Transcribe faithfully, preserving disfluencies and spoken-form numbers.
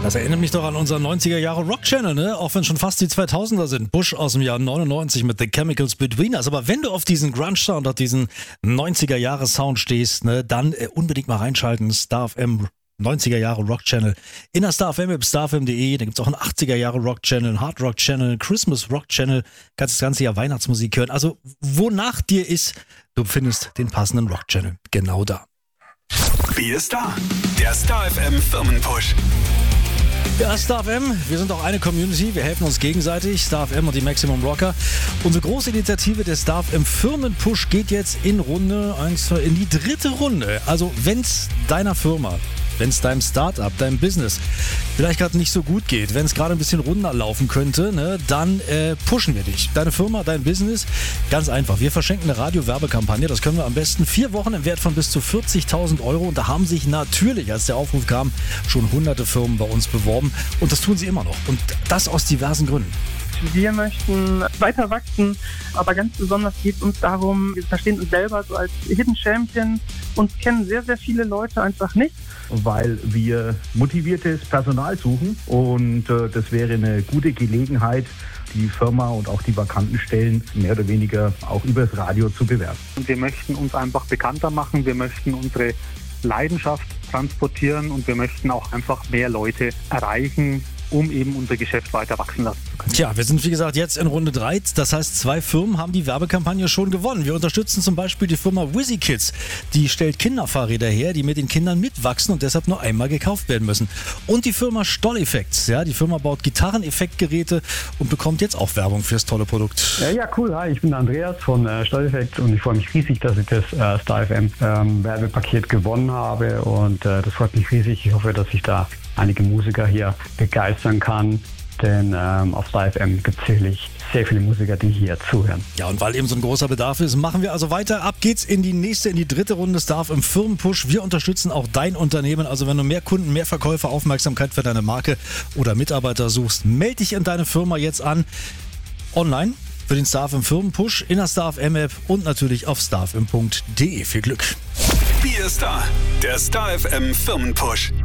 Das erinnert mich doch an unseren neunziger Jahre Rock-Channel, ne? Auch wenn schon fast die zweitausender sind. Bush aus dem Jahr neunundneunzig mit The Chemicals Between Us. Aber wenn du auf diesen Grunge-Sound, auf diesen neunziger Jahre Sound stehst, ne, dann äh, unbedingt mal reinschalten. Star F M neunziger Jahre Rock-Channel. In der Star F M App, star f m punkt de. Da gibt es auch einen achtziger Jahre Rock-Channel, einen Hard-Rock-Channel, einen Christmas Rock-Channel. Kannst das ganze Jahr Weihnachtsmusik hören. Also, wonach dir ist, du findest den passenden Rock-Channel genau da. Wir ist da. Der Star F M Firmenpush. Ja, Star F M, wir sind auch eine Community, wir helfen uns gegenseitig, Star F M und die Maximum Rocker. Unsere große Initiative der Star F M Firmenpush geht jetzt in Runde, eins, zwei, in die dritte Runde. Also wenn's deiner Firma, wenn es deinem Startup, deinem Business vielleicht gerade nicht so gut geht, wenn es gerade ein bisschen runterlaufen könnte, ne, dann äh, pushen wir dich. Deine Firma, dein Business, ganz einfach. Wir verschenken eine Radio-Werbekampagne, das können wir am besten vier Wochen im Wert von bis zu vierzigtausend Euro. Und da haben sich natürlich, als der Aufruf kam, schon hunderte Firmen bei uns beworben. Und das tun sie immer noch. Und das aus diversen Gründen. Wir möchten weiter wachsen, aber ganz besonders geht es uns darum, wir verstehen uns selber so als Hidden Champion. Uns kennen sehr, sehr viele Leute einfach nicht. Weil wir motiviertes Personal suchen und äh, das wäre eine gute Gelegenheit, die Firma und auch die vakanten Stellen mehr oder weniger auch übers Radio zu bewerben. Und wir möchten uns einfach bekannter machen, wir möchten unsere Leidenschaft transportieren und wir möchten auch einfach mehr Leute erreichen, um eben unser Geschäft weiter wachsen lassen zu können. Tja, wir sind wie gesagt jetzt in Runde drei. Das heißt, zwei Firmen haben die Werbekampagne schon gewonnen. Wir unterstützen zum Beispiel die Firma Whizzy Kids. Die stellt Kinderfahrräder her, die mit den Kindern mitwachsen und deshalb nur einmal gekauft werden müssen. Und die Firma Stoll Effects. Ja, die Firma baut Gitarreneffektgeräte und bekommt jetzt auch Werbung fürs tolle Produkt. Ja, ja, cool. Hi, ich bin Andreas von äh, Stoll Effects und ich freue mich riesig, dass ich das äh, Star F M ähm, Werbepaket gewonnen habe und äh, das freut mich riesig. Ich hoffe, dass ich da einige Musiker hier begeistern kann, denn ähm, auf Star F M gibt es sicherlich sehr viele Musiker, die hier zuhören. Ja, und weil eben so ein großer Bedarf ist, machen wir also weiter. Ab geht's in die nächste, in die dritte Runde Star F M Firmenpush. Wir unterstützen auch dein Unternehmen. Also wenn du mehr Kunden, mehr Verkäufer, Aufmerksamkeit für deine Marke oder Mitarbeiter suchst, melde dich in deine Firma jetzt an. Online für den Star F M Firmenpush, in der Star F M App und natürlich auf star f m punkt de. Viel Glück. Wir ist da. Der Star F M Firmenpush.